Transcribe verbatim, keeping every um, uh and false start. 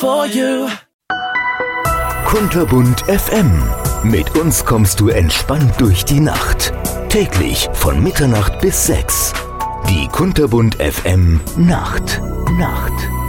for you. Kunterbunt F M. Mit uns kommst du entspannt durch die Nacht. Täglich von Mitternacht bis sechs. Die Kunterbunt F M Nacht. Nacht.